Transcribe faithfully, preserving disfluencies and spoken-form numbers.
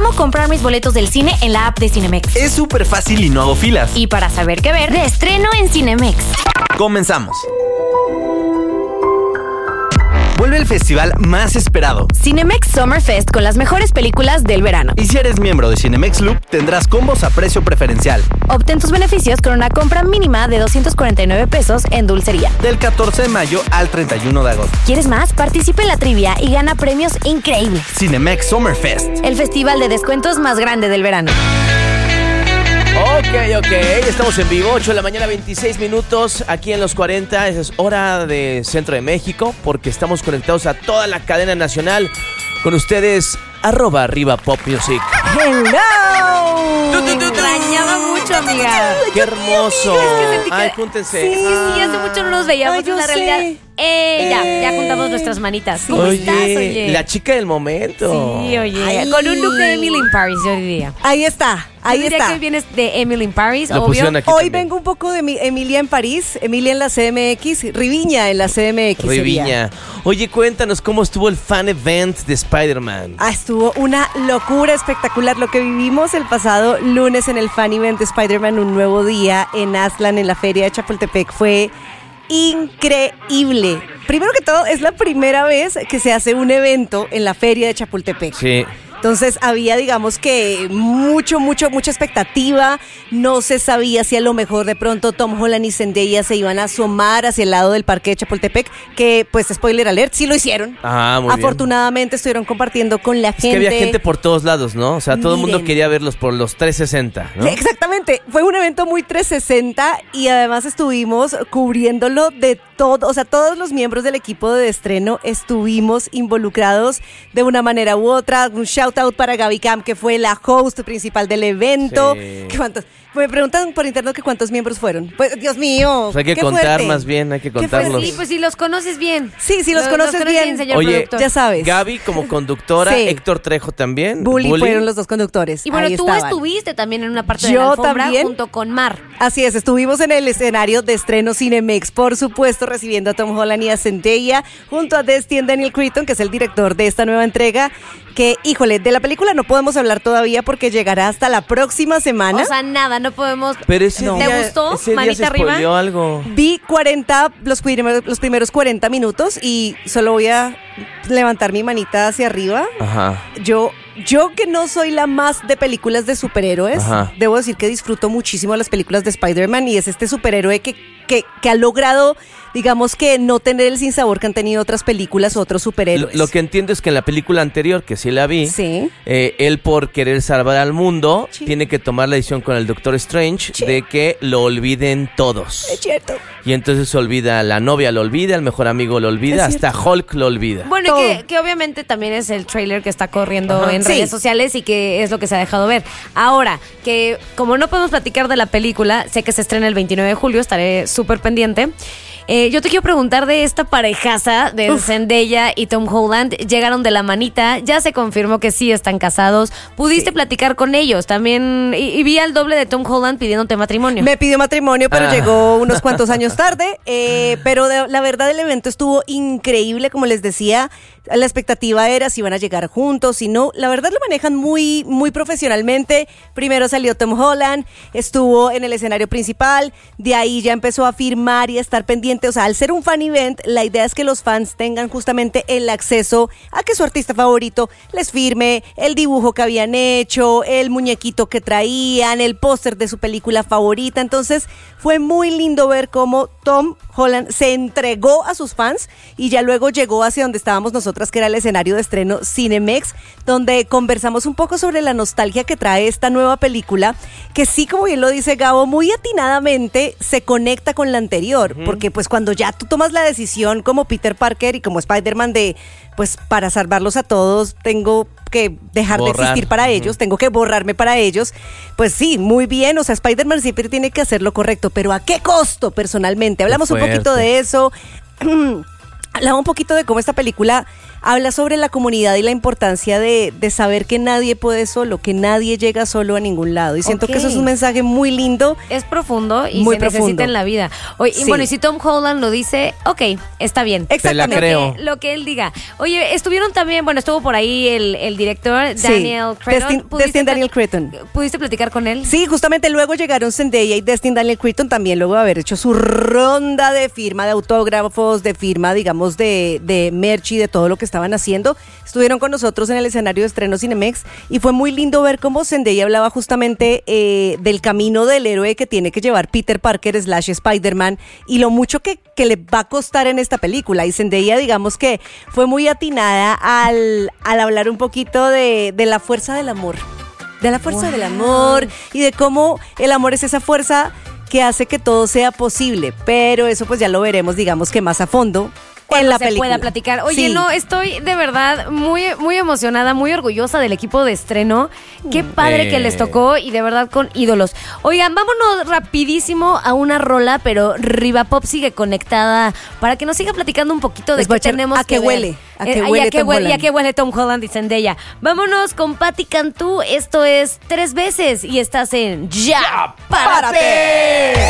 Amo comprar mis boletos del cine en la app de Cinemex. Es súper fácil y no hago filas. Y para saber qué ver, de estreno en Cinemex. Comenzamos. Vuelve el festival más esperado, Cinemex Summer Fest, con las mejores películas del verano. y si eres miembro de Cinemex Loop, tendrás combos a precio preferencial. Obtén tus beneficios con una compra mínima de doscientos cuarenta y nueve pesos en dulcería. Del catorce de mayo al treinta y uno de agosto. ¿Quieres más? Participa en la trivia y gana premios increíbles. Cinemex Summer Fest. El festival de descuentos más grande del verano. Ok, ok, estamos en vivo, ocho de la mañana, veintiséis minutos, aquí en los cuarenta, es hora de Centro de México, porque estamos conectados a toda la cadena nacional, con ustedes, arroba arriba Pop Music. ¡Hello! Tu, tu, tu, tu. Extrañaba mucho, amiga. ¡Qué hermoso! Es que sentí que- Ay, júntense. Sí, sí, hace mucho no nos veíamos. Ay, yo en la sé. realidad. Eh, ya, ya juntamos nuestras manitas. ¿Cómo Oye, estás, oye? la chica del momento. Sí, oye. Ay. Con un look de Emily in Paris, yo diría. Ahí está, ahí yo diría está. que hoy vienes de Emily in Paris, Lo obvio. pusieron aquí Hoy también. vengo un poco de mi- Emilia en París, Emilia en la C M X, Riviña en la C M X. sería. Riviña. Oye, cuéntanos cómo estuvo el fan event de Spider-Man. Ah, estuvo una locura espectacular lo que vivimos el pasado lunes en el fan event de Spider-Man, un nuevo día en Aztlán, en la feria de Chapultepec. Fue increíble. Primero que todo, es la primera vez que se hace un evento en la feria de Chapultepec. Sí. Entonces había, digamos que mucho, mucho, mucha expectativa. No se sabía si a lo mejor de pronto Tom Holland y Zendaya se iban a asomar hacia el lado del parque de Chapultepec, que pues spoiler alert, sí lo hicieron. Ah, muy bien. Afortunadamente estuvieron compartiendo con la Es gente. que había gente por todos lados, ¿no? O sea, todo el mundo Miren. quería verlos por los trescientos sesenta, ¿no? Sí, exactamente, fue un evento muy trescientos sesenta y además estuvimos cubriéndolo de todo, o sea, todos los miembros del equipo de estreno estuvimos involucrados de una manera u otra. Un shout out para Gaby Cam, que fue la host principal del evento. Sí. ¿Cuántos? Me preguntan por internet que cuántos miembros fueron. Pues, Dios mío, Pues hay que qué contar fuerte. más bien, hay que Qué fuerte. contarlos. Sí, pues si los conoces bien. Sí, sí, los conoces bien. señor Oye, productor. Ya sabes. Gaby como conductora, Sí. Héctor Trejo también. Bully, Bully. fueron los dos conductores. Y bueno, Ahí tú estaban. estuviste también en una parte de Yo la alfombra también. junto con Mar. Así es, estuvimos en el escenario de estreno Cinemex, por supuesto, recibiendo a Tom Holland y a Zendaya, junto a Destin Daniel Cretton, que es el director de esta nueva entrega, que, híjole, de la película no podemos hablar todavía porque llegará hasta la próxima semana. O sea, nada, no podemos. Pero ese No. día, ¿Te gustó? ese día ¿Manita se arriba? spoileó algo. Vi cuarenta, los primeros, los primeros cuarenta minutos y solo voy a levantar mi manita hacia arriba. Ajá. Yo, yo que no soy la más de películas de superhéroes, Ajá. debo decir que disfruto muchísimo las películas de Spider-Man y es este superhéroe que, que, que ha logrado, digamos que no tener el sinsabor que han tenido otras películas o otros Lo, superhéroes. lo que entiendo es que en la película anterior, que sí la vi, Sí. eh, él por querer salvar al mundo, Sí. tiene que tomar la decisión con el Doctor Strange Sí. de que lo olviden todos. Es cierto. Y entonces se olvida, la novia lo olvida, el mejor amigo lo olvida, Es hasta Hulk lo olvida. Bueno, y Todo. que, que obviamente también es el trailer que está corriendo Ajá. en Sí. redes sociales y que es lo que se ha dejado ver. Ahora, que como no podemos platicar de la película, sé que se estrena el veintinueve de julio, estaré súper pendiente. Eh, yo te quiero preguntar de esta parejaza de Uf. Zendaya y Tom Holland. Llegaron de la manita, ya se confirmó que sí están casados. ¿Pudiste Sí. platicar con ellos? También, y, y vi al doble de Tom Holland pidiéndote matrimonio. Me pidió matrimonio, pero Ah. llegó unos cuantos años tarde. eh, pero de- la verdad, el evento estuvo increíble, como les decía. La expectativa era si iban a llegar juntos, si no. La verdad lo manejan muy, muy profesionalmente. Primero salió Tom Holland, estuvo en el escenario principal, de ahí ya empezó a firmar y a estar pendiente. O sea, al ser un fan event, la idea es que los fans tengan justamente el acceso a que su artista favorito les firme el dibujo que habían hecho, el muñequito que traían, el póster de su película favorita. Entonces fue muy lindo ver cómo Tom Holland se entregó a sus fans y ya luego llegó hacia donde estábamos nosotras, que era el escenario de estreno Cinemex, donde conversamos un poco sobre la nostalgia que trae esta nueva película, que sí, como bien lo dice Gabo, muy atinadamente se conecta con la anterior, porque pues cuando ya tú tomas la decisión como Peter Parker y como Spider-Man de, pues para salvarlos a todos tengo que dejar Borrar. de existir para ellos, tengo que borrarme para ellos, pues sí, muy bien, o sea, Spider-Man siempre tiene que hacer lo correcto, pero ¿a qué costo personalmente? Hablamos un poquito fuerte. de eso. Hablaba un poquito de cómo esta película habla sobre la comunidad y la importancia de, de saber que nadie puede solo, que nadie llega solo a ningún lado. Y siento Ok. que eso es un mensaje muy lindo. Es profundo y Muy se profundo. necesita en la vida. Oye, y Sí. bueno, y si Tom Holland lo dice, ok, está bien. Exactamente. creo. Que- lo que él diga. Oye, estuvieron también, bueno, estuvo por ahí el, el director Sí. Daniel Cretton. Destin- ¿Pudiste Destin Daniel plat- Cretton. ¿Pudiste platicar con él? Sí, justamente luego llegaron Zendaya y Destin Daniel Cretton también luego de haber hecho su ronda de firma de autógrafos, de firma, digamos, de, de merch y de todo lo que estaban haciendo. Estuvieron con nosotros en el escenario de estreno Cinemex y fue muy lindo ver cómo Zendaya hablaba justamente eh, del camino del héroe que tiene que llevar Peter Parker slash Spider-Man y lo mucho que, que le va a costar en esta película. Y Zendaya, digamos que fue muy atinada al, al hablar un poquito de, de la fuerza del amor. De la fuerza Wow. del amor y de cómo el amor es esa fuerza que hace que todo sea posible. Pero eso pues ya lo veremos, digamos que más a fondo en la se película. pueda platicar. Oye, Sí. no, estoy de verdad muy, muy emocionada, muy orgullosa del equipo de estreno. Qué padre Eh. que les tocó y de verdad con ídolos. Oigan, vámonos rapidísimo a una rola, pero Riva Pop sigue conectada para que nos siga platicando un poquito de Les voy a qué echar tenemos a que qué ver. huele, a qué Eh, y huele qué Tom huele, y a Holland. qué huele Tom Holland y Zendaya. Vámonos con Patti Cantú. Esto es Tres Veces y estás en Ya, Párate.